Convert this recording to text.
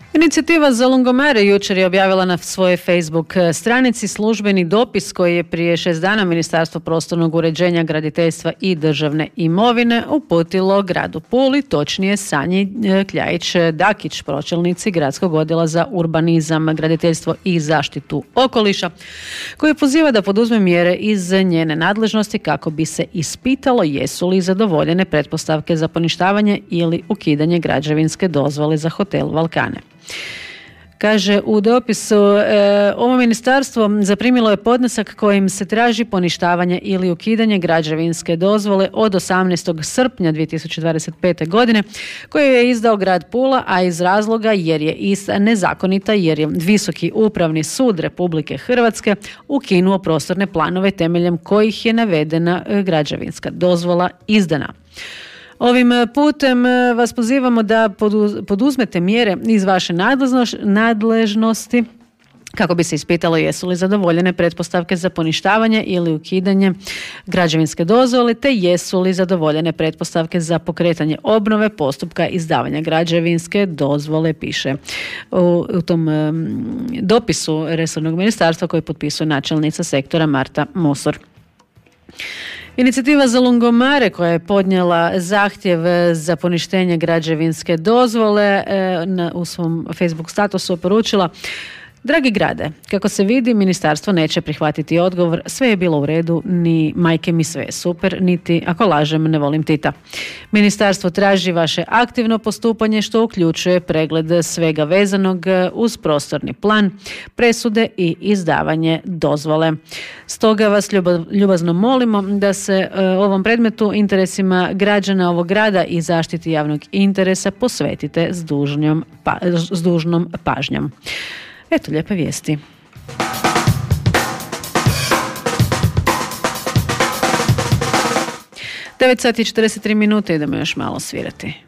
Inicijativa za Lungomare jučer je objavila na svojoj Facebook stranici službeni dopis koji je prije 6 dana Ministarstvo prostornog uređenja, graditeljstva i državne imovine uputilo gradu Puli, točnije Sanji Kljajić-Dakić, pročelnici Gradskog odjela za urbanizam, graditeljstvo i zaštitu okoliša, koji poziva da poduzme mjere iz njene nadležnosti kako bi se ispitalo jesu li zadovoljene pretpostavke za poništavanje ili ukidanje građevinske dozvole za hotel Valkane. Kaže u dopisu, ovo ministarstvo zaprimilo je podnesak kojim se traži poništavanje ili ukidanje građevinske dozvole od 18. srpnja 2025. godine koju je izdao grad Pula, a iz razloga jer je ista nezakonita jer je Visoki upravni sud Republike Hrvatske ukinuo prostorne planove temeljem kojih je navedena građevinska dozvola izdana. Ovim putem vas pozivamo da poduzmete mjere iz vaše nadležnosti kako bi se ispitalo jesu li zadovoljene pretpostavke za poništavanje ili ukidanje građevinske dozvole, te jesu li zadovoljene pretpostavke za pokretanje obnove postupka izdavanja građevinske dozvole, piše u tom dopisu resornog ministarstva koji potpisuje načelnica sektora Marta Mosor. Inicijativa za Lungomare koja je podnijela zahtjev za poništenje građevinske dozvole u svom Facebook statusu poručila: dragi grade, kako se vidi, ministarstvo neće prihvatiti odgovor, sve je bilo u redu, ni majke mi sve je super, niti ako lažem ne volim Tita. Ministarstvo traži vaše aktivno postupanje što uključuje pregled svega vezanog uz prostorni plan, presude i izdavanje dozvole. Stoga vas ljubazno molimo da se ovom predmetu, interesima građana ovog grada i zaštiti javnog interesa posvetite s dužnom pažnjom. Eto, lijepe vijesti. 9 sati i 43 minute, idemo još malo svirati.